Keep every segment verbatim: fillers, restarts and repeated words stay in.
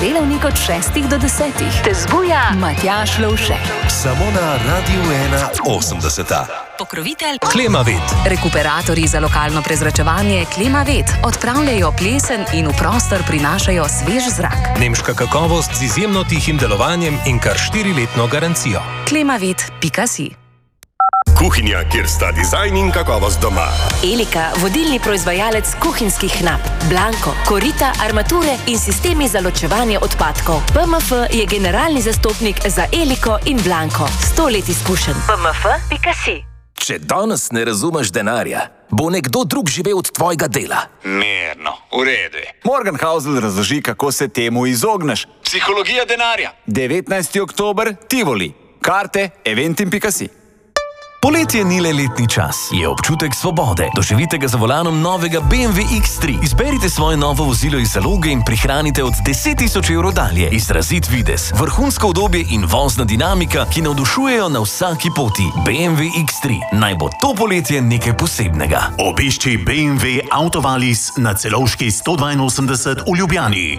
delavnik od šestih do desetih. Te zbuja Matjaž Lovšek. Samo na Radiu ena osemdeseta. Pokrovitelj Klimavet. Rekuperatorji za lokalno prezračevanje Klimavet odpravljajo plesen in v prostor prinašajo svež zrak. Nemška kakovost z izjemno tihim delovanjem in kar štiriletno garancijo. klimavet pika si. Kuhinja, kjer sta dizajn in kakovost doma. Elika, vodilni proizvajalec kuhinjskih nap. Blanko, korita, armature in sistemi za ločevanje odpadkov. P M F je generalni zastopnik za Eliko in Blanko. Sto let izkušenj. P M F pika si. Če danes ne razumeš denarja, bo nekdo drug živel od tvojega dela. Mirno, v redu. Morgan Housel razloži, kako se temu izogneš. Psihologija denarja. devetnajsti oktober, Tivoli. Karte eventim pika si. Poletje ni le letni čas, je občutek svobode. Doživite ga za volanom novega B M W X tri. Izberite svoje novo vozilo iz zaloge in prihranite od deset tisoč evrov dalje. Izrazit videz, vrhunsko udobje in vozna dinamika, ki navdušujejo na vsaki poti. B M W X tri. Naj bo to poletje nekaj posebnega. Obišči B M W Autovalis na Celovški sto dvainosemdeset v Ljubljani.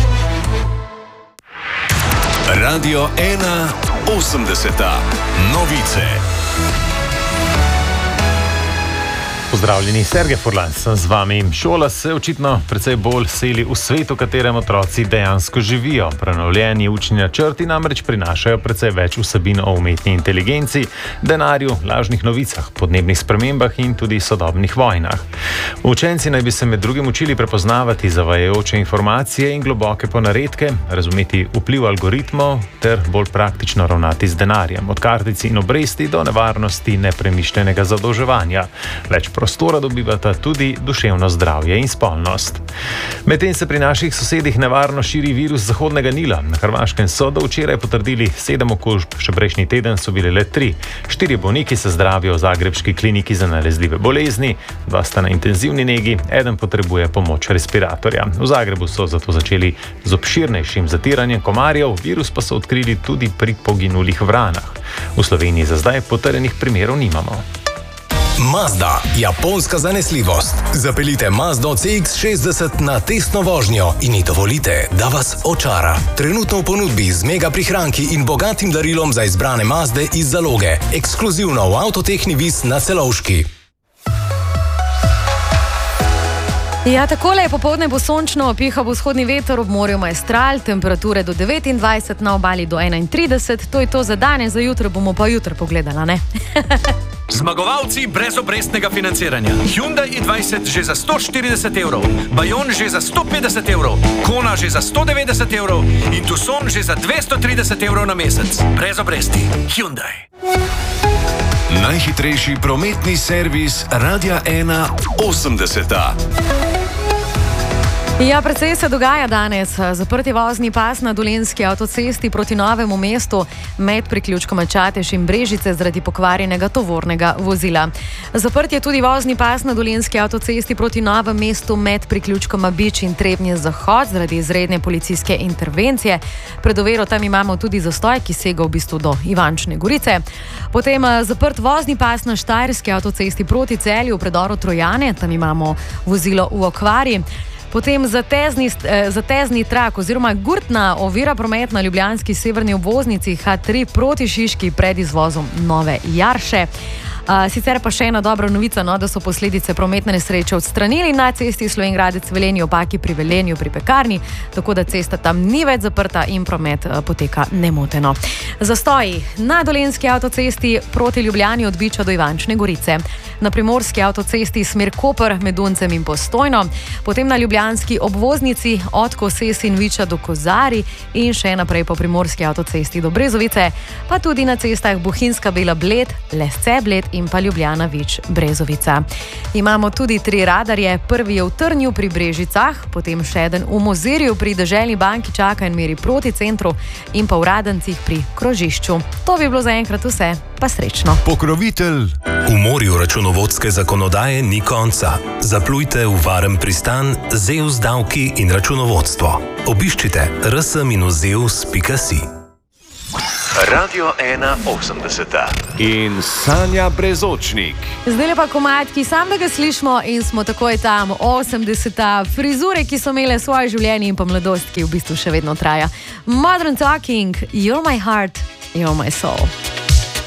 Radio ena osemdeseta. Novice. Pozdravljeni, Sergej Furlan sem z vami. Šola se očitno precej bolj seli v svet, v katerem otroci dejansko živijo. Prenovljeni učni načrti namreč prinašajo precej več vsebin o umetni inteligenci, denarju, lažnih novicah, podnebnih spremembah in tudi sodobnih vojnah. Učenci naj bi se med drugim učili prepoznavati zavajajoče informacije in globoke ponaredke, razumeti vpliv algoritmov ter bolj praktično ravnati z denarjem, od kartic in obresti do nevarnosti nepremišljenega zadolževanja. Več prostora dobivata tudi duševno zdravje in spolnost. Medtem se pri naših sosedih nevarno širi virus Zahodnega Nila. Na Hrvaškem so do včeraj potrdili sedem okužb, še prejšnji teden so bile le tri. Štiri bolniki se zdravijo v zagrebški kliniki za nalezljive bolezni, dva sta na intenzivni negi, eden potrebuje pomoč respiratorja. V Zagrebu so zato začeli z obširnejšim zatiranjem komarjev, virus pa so odkrili tudi pri poginulih vranah. V Sloveniji za zdaj potrjenih primerov nimamo. Mazda, japonska zanesljivost. Zapeljite Mazdo C X šestdeset na testno vožnjo in ji dovolite, da vas očara. Trenutno v ponudbi z mega prihranki in bogatim darilom za izbrane Mazde iz zaloge. Ekskluzivno v Avtotehni Vis na Celovški. Ja, takole je popoldne bo sončno, piha bo vzhodni veter, ob morju maestral, temperature do devetindvajset, na obali do enaintrideset. To je to za danes, za jutro bomo pa jutro pogledala, ne? Zmagovalci brez obrestnega financiranja. Hyundai i dvajset že za sto štirideset evrov, Bayon že za sto petdeset evrov, Kona že za sto devetdeset evrov in Tucson že za dvesto trideset evrov na mesec. Brez obresti. Hyundai. Najhitrejši prometni servis Radia ena osemdeseta. Ja, precej se dogaja danes. Zaprti vozni pas na Dolenjski avtocesti proti Novemu mestu med priključkoma Čatež in Brežice zaradi pokvarjenega tovornega vozila. Zaprt je tudi vozni pas na Dolenjski avtocesti proti Novemu mestu med priključkoma Bič in Trebnje Zahod zaradi izredne policijske intervencije. Pred oviro tam imamo tudi zastoj, ki sega v bistvu do Ivančne Gorice. Potem zaprt vozni pas na Štajerski avtocesti proti Celju v predoru Trojane, tam imamo vozilo v okvari. Potem zatezni, eh, zatezni trak oziroma gurtna ovira promet na ljubljanski severni obvoznici H tri proti Šiški pred izvozom Nove Jarše. Uh, sicer pa še ena dobra novica, no, da so posledice prometne nesreče odstranili na cesti Slovenj Gradec-Velenje Opaki pri Velenju pri Pekarni, tako da cesta tam ni več zaprta in promet uh, poteka nemoteno. Zastoji na Dolenjski avtocesti proti Ljubljani od Biča do Ivančne Gorice, na Primorski avtocesti smer Koper med Duncem in Postojno, potem na ljubljanski obvoznici od Koses in Viča do Kozari in še naprej po Primorski avtocesti do Brezovice, pa tudi na cestah Bohinjska Bela Bled, Lesce Bled in pa Ljubljana Vič Brezovica. Imamo tudi tri radarje, prvi je v Trnju pri Brežicah, potem še eden v Mozirju pri Deželni banki čaka in meri proti centru in pa v Radancih pri Krožišču. To bi bilo zaenkrat vse, pa srečno. Pokrovitelj. V morju računovodske zakonodaje ni konca. Zaplujte v varen pristan z E U S davki in računovodstvo. Obiščite r s dash zeus pika si. Radio ena osemdeseta. In Sanja Brezočnik. Zdaj pa komad, ki sam da ga slišimo in smo takoj tam, osemdeseta, frizure, ki so imele svoje življenje in pa mladost, ki v bistvu še vedno traja. Modern Talking, You're My Heart, You're My Soul.